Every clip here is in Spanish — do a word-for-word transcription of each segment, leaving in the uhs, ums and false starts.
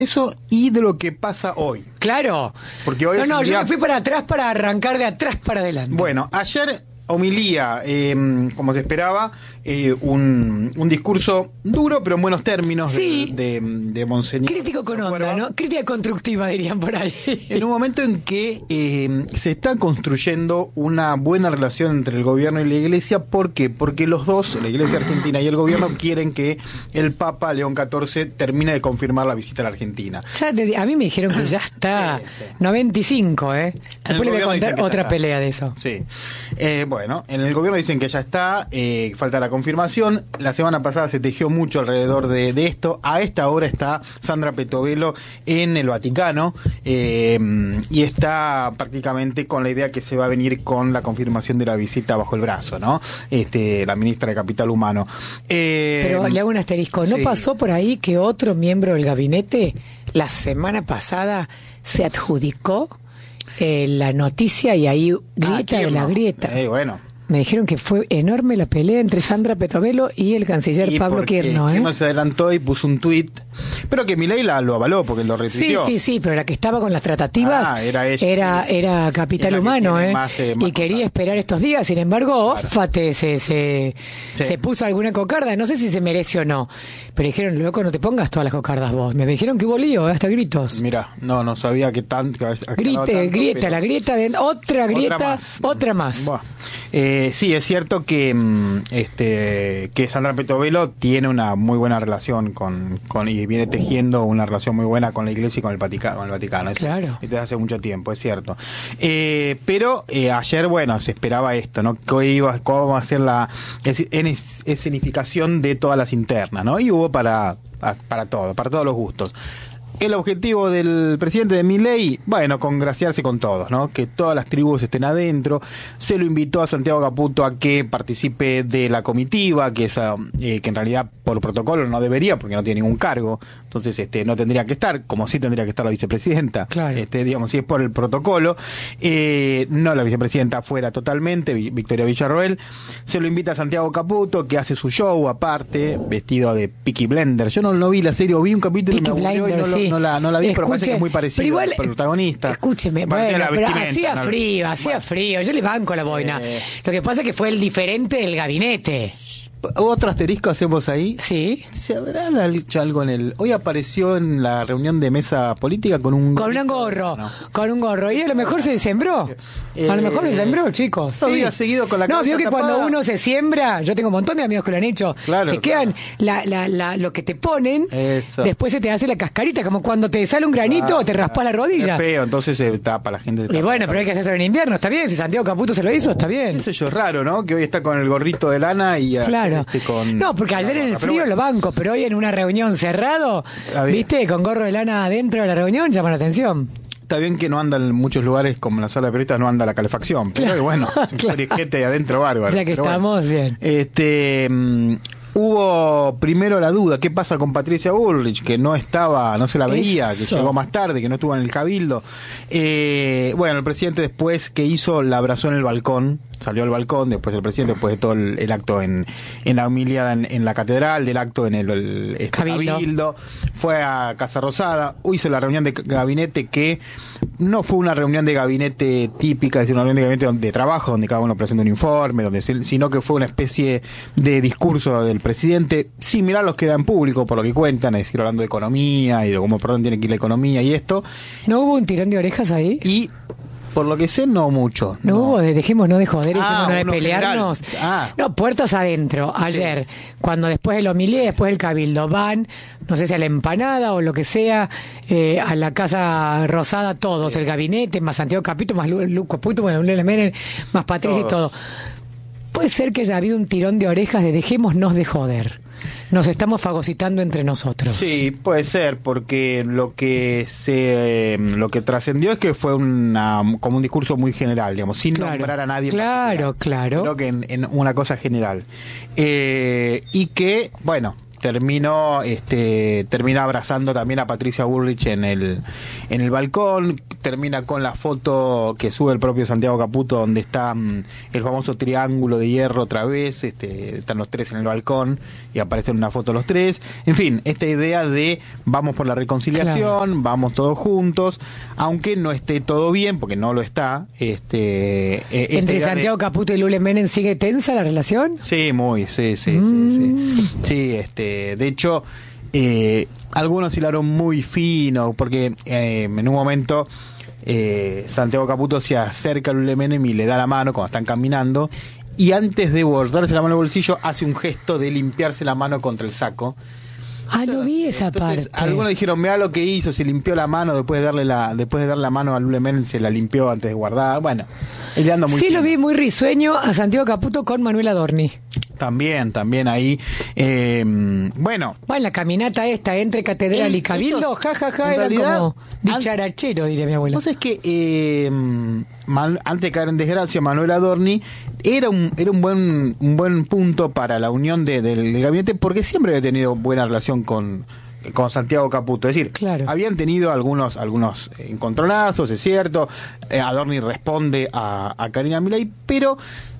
Eso y de lo que pasa hoy. Claro. Porque hoy no, es no, un yo día... me fui para atrás para arrancar de atrás para adelante. Bueno, ayer homilía, eh, como se esperaba, eh, un, un discurso duro, pero en buenos términos, sí, de, de, de Monseñor. Crítico con onda, ¿no? Crítica constructiva, dirían por ahí. En un momento en que eh, se está construyendo una buena relación entre el gobierno y la iglesia. ¿Por qué? Porque los dos, la iglesia argentina y el gobierno, quieren que el Papa León catorce termine de confirmar la visita a la Argentina. Ya te, a mí me dijeron que ya está sí, sí. noventa y cinco, ¿eh? Después le voy a contar otra pelea de eso. Sí. Eh, bueno, en el gobierno dicen que ya está, eh, falta la confirmación. La semana pasada se tejió mucho alrededor de, de esto. A esta hora está Sandra Petovelo en el Vaticano eh, y está prácticamente con la idea que se va a venir con la confirmación de la visita bajo el brazo, ¿no? Este, la ministra de Capital Humano. Eh, Pero le hago un asterisco. ¿No sí. pasó por ahí que otro miembro del gabinete la semana pasada se adjudicó eh, la noticia y ahí grieta ah, de la no? grieta? Eh, bueno. Me dijeron que fue enorme la pelea entre Sandra Petovelo y el canciller y Pablo Quierno, ¿eh? Quierno se adelantó y puso un tuit, pero que Milei la lo avaló porque lo retuiteó. Sí, sí, sí, pero la que estaba con las tratativas ah, era, ella, era, era Capital Humano, ¿eh? Más, eh más y quería esperar estos días. Sin embargo, claro. Ófate se, se, sí. se puso alguna cocarda. No sé si se merece o no. Pero dijeron, loco, no te pongas todas las cocardas vos. Me dijeron que hubo lío, hasta gritos. Mira, no, no sabía que tan... Que Grite, tanto, grieta, pero... la grieta de... Otra grieta, otra más. Otra más. Bueno, eh, sí, es cierto que este que Sandra Petovelo tiene una muy buena relación con, con y viene tejiendo una relación muy buena con la Iglesia y con el Vaticano, con el Vaticano. Claro. Desde hace mucho tiempo, es cierto. Eh, pero eh, ayer, bueno, se esperaba esto, ¿no? Que iba, cómo va a ser la escenificación de todas las internas, ¿no? Y hubo para para todo, para todos los gustos. El objetivo del presidente de Milei, bueno, congraciarse con todos, ¿no? Que todas las tribus estén adentro. Se lo invitó a Santiago Caputo a que participe de la comitiva, que esa, eh, que en realidad por protocolo no debería, porque no tiene ningún cargo. Entonces, este, no tendría que estar, como sí tendría que estar la vicepresidenta. Claro. Este, digamos, si es por el protocolo, eh, no la vicepresidenta fuera totalmente, Victoria Villarroel. Se lo invita a Santiago Caputo, que hace su show aparte, vestido de Peaky Blinders. Yo no, no vi la serie, o vi un capítulo y me aburrió y no lo, sí. No la, no la vi, Escuche, pero parece que es muy parecido igual, al protagonista. Escúcheme, bueno, pero hacía no, frío, hacía bueno. frío. Yo le banco la boina. Eh, Lo que pasa es que fue el diferente del gabinete. Otro asterisco hacemos ahí. Sí. ¿Se habrá hecho algo en el...? Hoy apareció en la reunión de mesa política con un... Con un gorro, no. con un gorro. Y a lo mejor se sembró. Eh, a lo mejor se sembró, chicos. No, sí. Había seguido con la No, vio que tapada. Cuando uno se siembra, yo tengo un montón de amigos que lo han hecho, claro, te quedan claro. la, la, la, lo que te ponen, Eso. Después se te hace la cascarita, como cuando te sale un granito, ah, te raspa la rodilla. Es feo, entonces se tapa la gente. Y bueno, pero hay que hacerlo en invierno, está bien. Si Santiago Caputo se lo hizo, está bien. Qué sé yo, raro, ¿no? Que hoy está con el gorrito de lana y... Claro. Este, con... No, porque ayer en el frío bueno. Lo banco, pero hoy en una reunión cerrado, ¿viste? Con gorro de lana adentro de la reunión, llama la atención. Está bien que no anda en muchos lugares, como en la sala de periodistas, no anda la calefacción. Pero claro, bueno, claro. Gente adentro bárbaro. Ya que pero estamos bueno. bien. Este... Um, hubo primero la duda, ¿qué pasa con Patricia Bullrich? Que no estaba, no se la veía, Eso. que llegó más tarde, que no estuvo en el cabildo. Eh, bueno, el presidente después que hizo, la abrazó en el balcón, salió al balcón, después el presidente, después de todo el, el acto en, en la humildad en, en la catedral, del acto en el, el este cabildo. cabildo, fue a Casa Rosada, hizo la reunión de gabinete que no fue una reunión de gabinete típica, es decir, una reunión de gabinete de trabajo, donde cada uno presenta un informe, donde sino que fue una especie de discurso del presidente, similar a los que dan público, por lo que cuentan, es decir, hablando de economía y de cómo perdón tiene que ir la economía y esto. ¿No hubo un tirón de orejas ahí? Y por lo que sé, no mucho. No, no. hubo, de, dejémonos de joder, ah, dejémonos de pelearnos. Ah. No, puertas adentro. Ayer, sí. cuando después del homilía, después del cabildo, van, no sé si a la empanada o lo que sea, eh, a la Casa Rosada, todos, sí. el gabinete, más Santiago Capito, más Luco Puto, más Lula Menem, más Patricia todos. y todo. Puede ser que haya habido un tirón de orejas de dejémonos de joder. Nos estamos fagocitando entre nosotros. Sí, puede ser, porque lo que se, lo que trascendió es que fue una como un discurso muy general, digamos, sin claro, nombrar a nadie. Claro, claro. Creo que en, en una cosa general. Eh, y que, bueno, terminó este termina abrazando también a Patricia Bullrich en el en el balcón, termina con la foto que sube el propio Santiago Caputo, donde está um, el famoso triángulo de hierro otra vez, este están los tres en el balcón y aparecen una foto los tres. En fin, esta idea de vamos por la reconciliación, claro, vamos todos juntos, aunque no esté todo bien, porque no lo está. Este eh, ¿Entre Santiago de... Caputo y Lule Menem sigue tensa la relación? Sí, muy, sí, sí, mm. sí, sí. Sí, este, de hecho, eh, algunos hilaron muy fino, porque eh, en un momento eh, Santiago Caputo se acerca a Lule Menem y le da la mano cuando están caminando, y antes de darse la mano al bolsillo hace un gesto de limpiarse la mano contra el saco. Ah, no vi esa Entonces, parte. Algunos dijeron, mira lo que hizo, se limpió la mano después de darle la después de darle la mano a Lule Menem, se la limpió antes de guardar. Bueno, él anda muy Sí, fino. Lo vi muy risueño a Santiago Caputo con Manuel Adorni. También, también ahí. Eh, bueno. Bueno, la caminata esta entre Catedral el, y Cabildo, jajaja, ja, ja, era realidad, como dicharachero, diría mi abuela. Vos sabés que eh, man, antes de caer en desgracia, Manuel Adorni era un era un buen un buen punto para la unión de, del, del gabinete, porque siempre había tenido buena relación con con Santiago Caputo, es decir, claro, habían tenido algunos algunos encontronazos, es cierto, eh, Adorni responde a, a Karina Milei, pero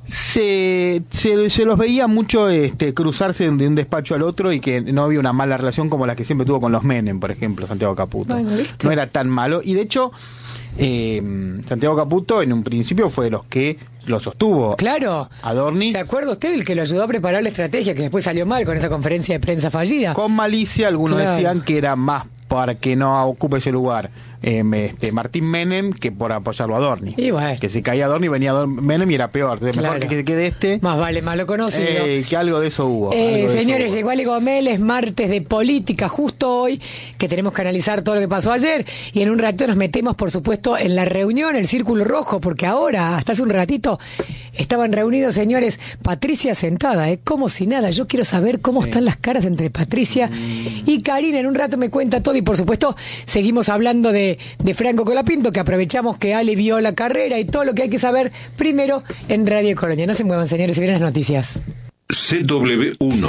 Se, se, se los veía mucho este, cruzarse de un despacho al otro, y que no había una mala relación como la que siempre tuvo con los Menem, por ejemplo, Santiago Caputo. Bueno, no era tan malo, y de hecho eh, Santiago Caputo en un principio fue de los que lo sostuvo. Claro. Adorni. ¿Se acuerda usted el que lo ayudó a preparar la estrategia que después salió mal con esa conferencia de prensa fallida? Con malicia, algunos claro. decían que era más para que no ocupe ese lugar eh, este, Martín Menem que por apoyarlo a Adorni. Y bueno. Que si caía Adorni venía Adorni, Menem y era peor. Entonces, claro, mejor que se quede este. Más vale malo conocido. Eh, que algo de eso hubo. Eh, de señores, eso hubo. llegó Ale Gomel, es martes de política, justo hoy, que tenemos que analizar todo lo que pasó ayer. Y en un ratito nos metemos, por supuesto, en la reunión, el Círculo Rojo, porque ahora, hasta hace un ratito, estaban reunidos, señores, Patricia sentada, ¿eh? Como si nada. Yo quiero saber cómo sí. están las caras entre Patricia mm. y Karina. En un rato me cuenta todo, y por supuesto, seguimos hablando de, de Franco Colapinto, que aprovechamos que Ale vio la carrera y todo lo que hay que saber primero en Radio Colonia. No se muevan, señores, y vienen las noticias. C W uno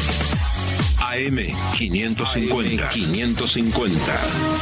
A M quinientos cincuenta quinientos cincuenta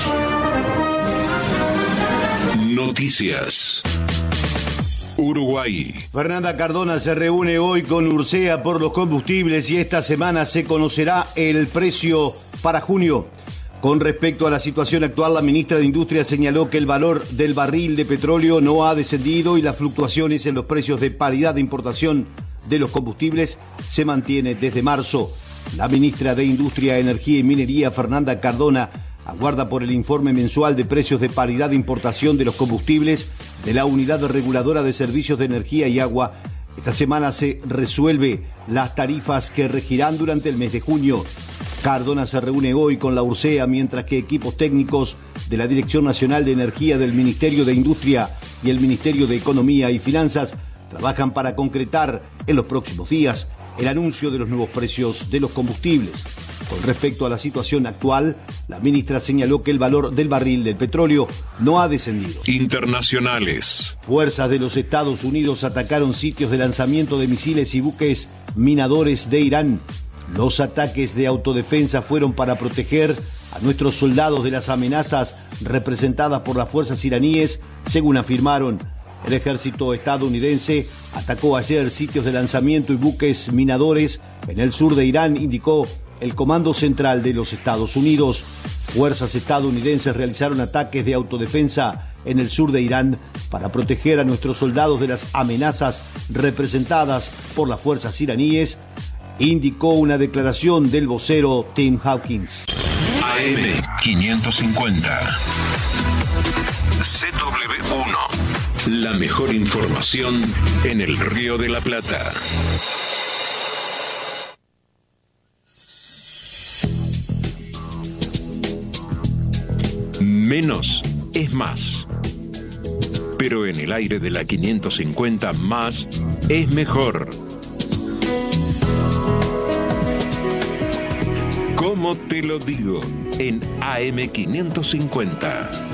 Noticias. Uruguay. Fernanda Cardona se reúne hoy con Ursea por los combustibles, y esta semana se conocerá el precio para junio. Con respecto a la situación actual, la ministra de Industria señaló que el valor del barril de petróleo no ha descendido y las fluctuaciones en los precios de paridad de importación de los combustibles se mantiene desde marzo. La ministra de Industria, Energía y Minería, Fernanda Cardona, aguarda por el informe mensual de precios de paridad de importación de los combustibles de la Unidad Reguladora de Servicios de Energía y Agua. Esta semana se resuelve las tarifas que regirán durante el mes de junio. Cardona se reúne hoy con la Ursea, mientras que equipos técnicos de la Dirección Nacional de Energía, del Ministerio de Industria y el Ministerio de Economía y Finanzas trabajan para concretar en los próximos días el anuncio de los nuevos precios de los combustibles. Con respecto a la situación actual, la ministra señaló que el valor del barril del petróleo no ha descendido. Internacionales. Fuerzas de los Estados Unidos atacaron sitios de lanzamiento de misiles y buques minadores de Irán. Los ataques de autodefensa fueron para proteger a nuestros soldados de las amenazas representadas por las fuerzas iraníes, según afirmaron. El ejército estadounidense atacó ayer sitios de lanzamiento y buques minadores en el sur de Irán, indicó el Comando Central de los Estados Unidos. Fuerzas estadounidenses realizaron ataques de autodefensa en el sur de Irán para proteger a nuestros soldados de las amenazas representadas por las fuerzas iraníes, indicó una declaración del vocero Tim Hawkins. A M quinientos cincuenta C W uno, la mejor información en el Río de la Plata. Menos es más. Pero en el aire de la quinientos cincuenta, más es mejor. ¿Cómo te lo digo? En A M quinientos cincuenta.